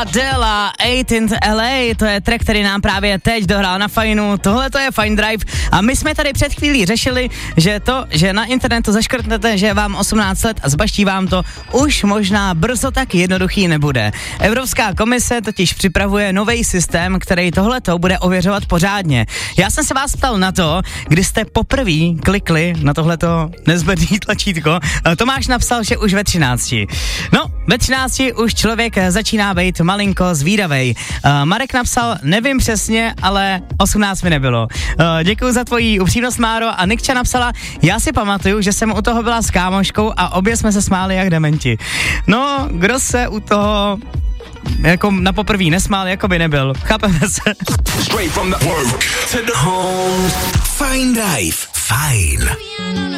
Adela, 18th LA, to je track, který nám právě teď dohrál na Fajnu, tohle to je Fine Drive a my jsme tady před chvílí řešili, že to, že na internetu zaškrtnete, že je vám 18 let a zbaští vám to, už možná brzo tak jednoduchý nebude. Evropská komise totiž připravuje nový systém, který tohleto bude ověřovat pořádně. Já jsem se vás ptal na to, kdy jste poprvé klikli na tohleto nezbedný tlačítko. Tomáš napsal, že už ve 13. No, ve 13 už člověk začíná být malinko zvídavej. Marek napsal, nevím přesně, ale 18 mi nebylo. Děkuju za tvoji upřímnost, Máro. A Nikča napsala, já si pamatuju, že jsem u toho byla s kámoškou a obě jsme se smáli jak dementi. No, kdo se u toho jako na poprví nesmál, jako by nebyl. Chápeme se. Fine Drive. Fajn.